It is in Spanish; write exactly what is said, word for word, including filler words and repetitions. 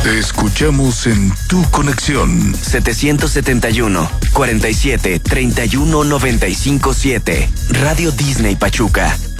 Te escuchamos en tu conexión. setecientos setenta y uno, cuarenta y siete, treinta y uno, noventa y cinco, siete. Radio Disney Pachuca.